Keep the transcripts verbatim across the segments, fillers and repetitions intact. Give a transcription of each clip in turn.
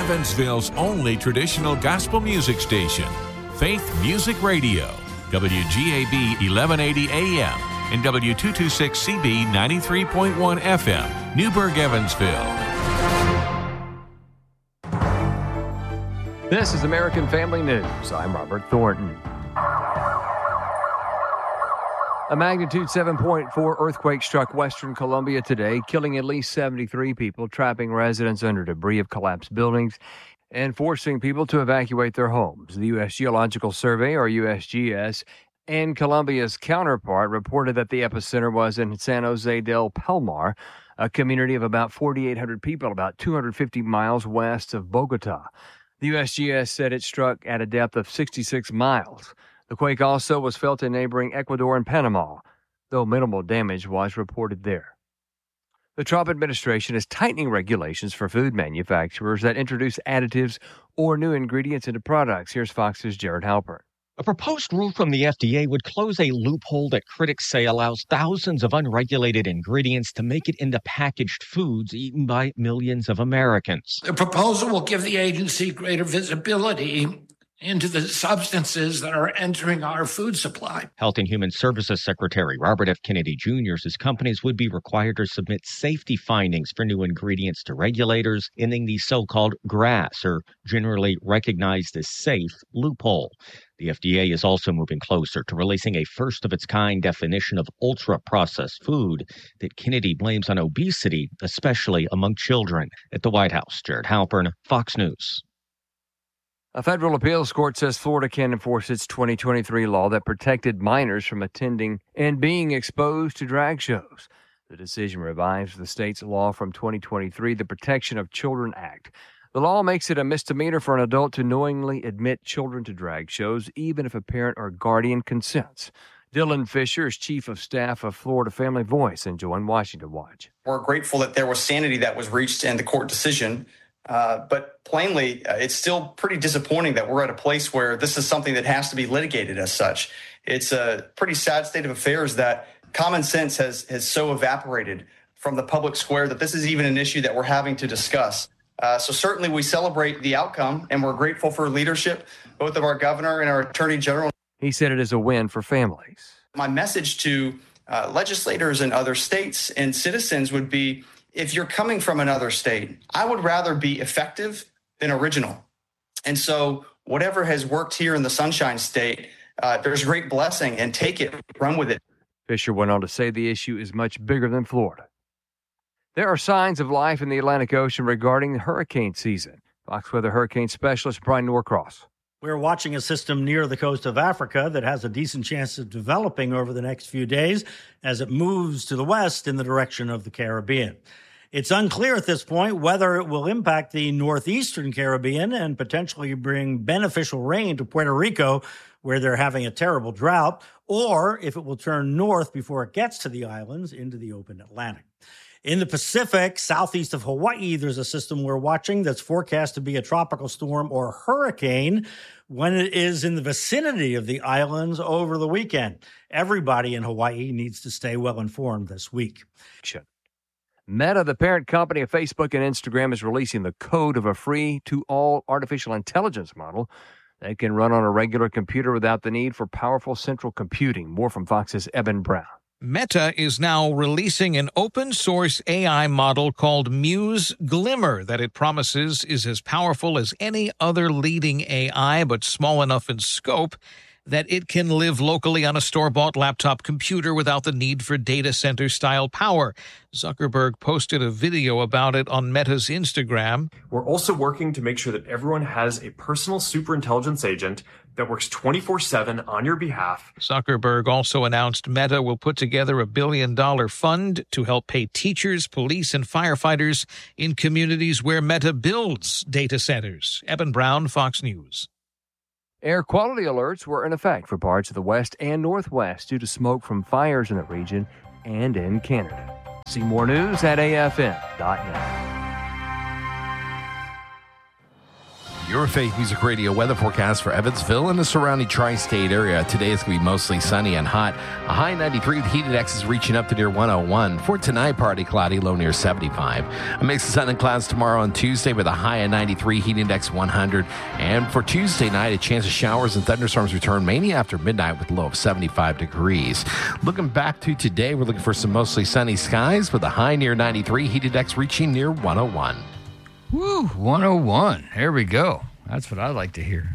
Evansville's only traditional gospel music station, Faith Music Radio, W G A B eleven eighty A M and W two twenty-six C B ninety-three point one F M, Newburgh, Evansville. This is American Family News. I'm Robert Thornton. A magnitude seven point four earthquake struck western Colombia today, killing at least seventy-three people, trapping residents under debris of collapsed buildings, and forcing people to evacuate their homes. The U S Geological Survey, or U S G S, and Colombia's counterpart reported that the epicenter was in San Jose del Palmar, a community of about forty-eight hundred people, about two hundred fifty miles west of Bogota. The U S G S said it struck at a depth of sixty-six miles. The quake also was felt in neighboring Ecuador and Panama, though minimal damage was reported there. The Trump administration is tightening regulations for food manufacturers that introduce additives or new ingredients into products. Here's Fox's Jared Halpern. A proposed rule from the F D A would close a loophole that critics say allows thousands of unregulated ingredients to make it into packaged foods eaten by millions of Americans. The proposal will give the agency greater visibility into the substances that are entering our food supply. Health and Human Services Secretary Robert F. Kennedy Junior says companies would be required to submit safety findings for new ingredients to regulators, ending the so-called GRAS, or generally recognized as safe, loophole. The F D A is also moving closer to releasing a first-of-its-kind definition of ultra-processed food that Kennedy blames on obesity, especially among children. At the White House, Jared Halpern, Fox News. A federal appeals court says Florida can enforce its twenty twenty-three law that protected minors from attending and being exposed to drag shows. The decision revives the state's law from twenty twenty-three, the Protection of Children Act. The law makes it a misdemeanor for an adult to knowingly admit children to drag shows, even if a parent or guardian consents. Dylan Fisher is chief of staff of Florida Family Voice and joined Washington Watch. We're grateful that there was sanity that was reached in the court decision. Uh, but plainly, uh, it's still pretty disappointing that we're at a place where this is something that has to be litigated as such. It's a pretty sad state of affairs that common sense has, has so evaporated from the public square that this is even an issue that we're having to discuss. Uh, so certainly we celebrate the outcome, and we're grateful for leadership, both of our governor and our attorney general. He said it is a win for families. My message to uh, legislators in other states and citizens would be, if you're coming from another state, I would rather be effective than original. And so whatever has worked here in the Sunshine State, uh, there's great blessing, and take it, run with it. Fisher went on to say the issue is much bigger than Florida. There are signs of life in the Atlantic Ocean regarding hurricane season. Fox Weather hurricane specialist Brian Norcross. We're watching a system near the coast of Africa that has a decent chance of developing over the next few days as it moves to the west in the direction of the Caribbean. It's unclear at this point whether it will impact the northeastern Caribbean and potentially bring beneficial rain to Puerto Rico, where they're having a terrible drought, or if it will turn north before it gets to the islands into the open Atlantic. In the Pacific, southeast of Hawaii, there's a system we're watching that's forecast to be a tropical storm or hurricane when it is in the vicinity of the islands over the weekend. Everybody in Hawaii needs to stay well informed this week. Meta, the parent company of Facebook and Instagram, is releasing the code of a free-to-all artificial intelligence model that can run on a regular computer without the need for powerful central computing. More from Fox's Evan Brown. Meta is now releasing an open-source A I model called Muse Glimmer that it promises is as powerful as any other leading A I, but small enough in scope that it can live locally on a store-bought laptop computer without the need for data center-style power. Zuckerberg posted a video about it on Meta's Instagram. We're also working to make sure that everyone has a personal superintelligence agent that works twenty-four seven on your behalf. Zuckerberg also announced Meta will put together a billion-dollar fund to help pay teachers, police, and firefighters in communities where Meta builds data centers. Evan Brown, Fox News. Air quality alerts were in effect for parts of the West and Northwest due to smoke from fires in the region and in Canada. See more news at A F M dot net. You're Your Faith Music Radio weather forecast for Evansville and the surrounding tri-state area. Today it's going to be mostly sunny and hot. A high ninety-three with heat index is reaching up to near one oh one. For tonight, partly cloudy, low near seventy-five. A mix of sun and clouds tomorrow on Tuesday with a high of ninety-three, heat index one hundred. And for Tuesday night, a chance of showers and thunderstorms return mainly after midnight with a low of seventy-five degrees. Looking back to today, we're looking for some mostly sunny skies with a high near ninety-three, heat index reaching near one oh one. Woo, one oh one. Here we go. That's what I like to hear.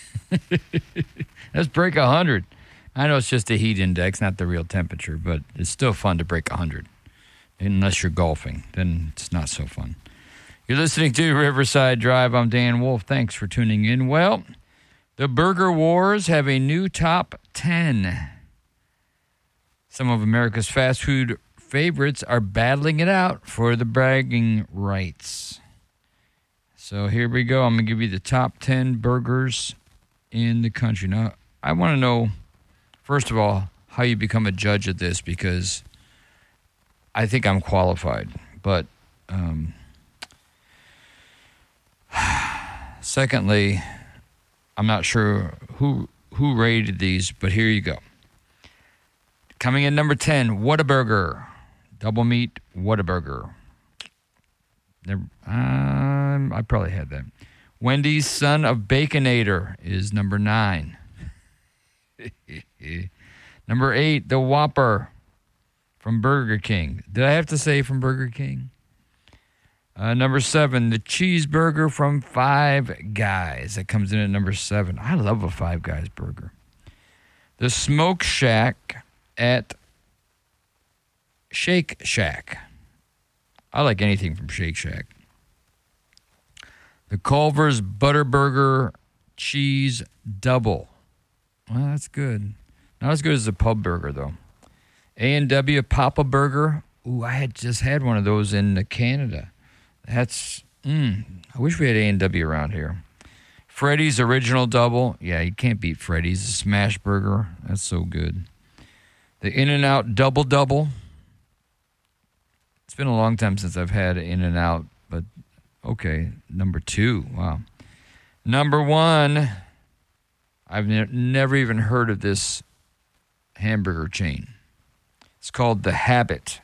Let's break one hundred. I know it's just a heat index, not the real temperature, but it's still fun to break one hundred. Unless you're golfing, then it's not so fun. You're listening to Riverside Drive. I'm Dan Wolf. Thanks for tuning in. Well, the Burger Wars have a new top ten. Some of America's fast food favorites are battling it out for the bragging rights. So here we go. I'm going to give you the top ten burgers in the country. Now, I want to know, first of all, how you become a judge of this, because I think I'm qualified. But um, secondly, I'm not sure who who rated these, but here you go. Coming in number ten, Whataburger. Double meat Whataburger. Never, um, I probably had that. Wendy's Son of Baconator is number nine. Number eight, the Whopper from Burger King. Did I have to say from Burger King? Uh, number seven, the cheeseburger from Five Guys. That comes in at number seven. I love a Five Guys burger. The Smoke Shack at Shake Shack. I like anything from Shake Shack. The Culver's Butterburger Cheese Double. Well, that's good. Not as good as the pub burger, though. A and W Papa Burger. Ooh, I had just had one of those in Canada. That's, mm, I wish we had A and W around here. Freddy's Original Double. Yeah, you can't beat Freddy's. The Smash Burger. That's so good. The In-N-Out Double Double. It's been a long time since I've had In-N-Out, but okay. Number two. Wow. Number one. I've ne- never even heard of this hamburger chain. It's called The Habit.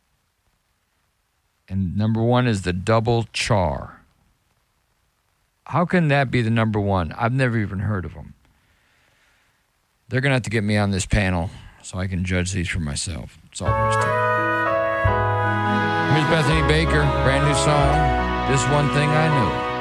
And number one is the Double Char. How can that be the number one? I've never even heard of them. They're going to have to get me on this panel so I can judge these for myself. That's all there is to it. Here's Bethany Baker, brand new song, This One Thing I Know.